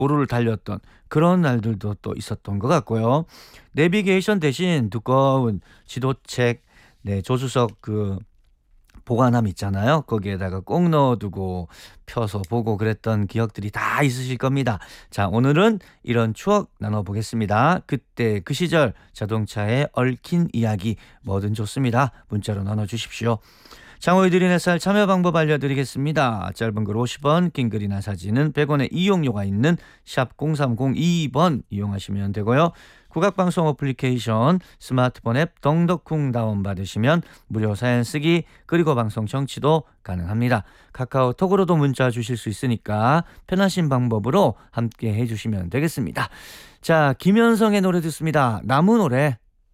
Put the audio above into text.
오로를 달렸던 그런 날들도 또 있었던 것 같고요. 내비게이션 대신 두꺼운 지도책, 네, 조수석 그 보관함 있잖아요. 거기에다가 꼭 넣어두고 펴서 보고 그랬던 기억들이 다 있으실 겁니다. 자, 오늘은 이런 추억 나눠보겠습니다. 그때 그 시절 자동차에 얽힌 이야기 뭐든 좋습니다. 문자로 나눠주십시오. 장호이들인 햇살 참여 방법 알려드리겠습니다. 짧은 글 50원, 긴 글이나 사진은 100원의 이용료가 있는 샵 0302번 이용하시면 되고요. 국악방송 어플리케이션 스마트폰 앱 덩덕쿵 다운받으시면 무료 사연 쓰기 그리고 방송 청취도 가능합니다. 카카오톡으로도 문자 주실 수 있으니까 편하신 방법으로 함께 해주시면 되겠습니다. 자, 김현성의 노래 듣습니다. 나무 노래.